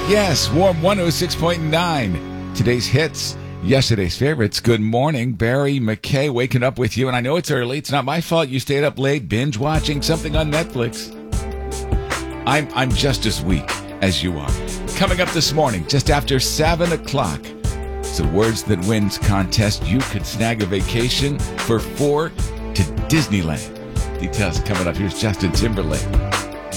Yes, Warm 106.9. Today's hits, yesterday's favorites. Good morning, Barry McKay waking up with you. And I know it's early. It's not my fault you stayed up late binge watching something on Netflix. I'm just as weak as you are. Coming up this morning, just after 7 o'clock, it's a Words That Wins contest. You could snag a vacation for 4 to Disneyland. Details coming up. Here's Justin Timberlake.